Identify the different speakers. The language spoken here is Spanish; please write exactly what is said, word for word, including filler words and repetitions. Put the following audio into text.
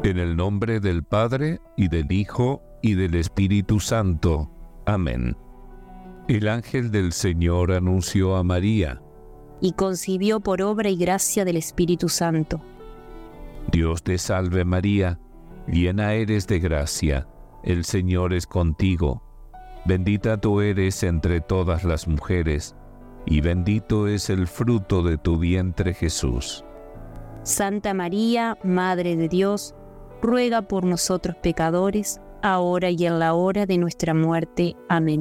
Speaker 1: En el nombre del Padre, y del Hijo, y del Espíritu Santo. Amén. El ángel del Señor anunció a María,
Speaker 2: y concibió por obra y gracia del Espíritu Santo.
Speaker 1: Dios te salve María, llena eres de gracia, el Señor es contigo. Bendita tú eres entre todas las mujeres, y bendito es el fruto de tu vientre Jesús.
Speaker 2: Santa María, Madre de Dios, ruega por nosotros pecadores, ahora y en la hora de nuestra muerte. Amén.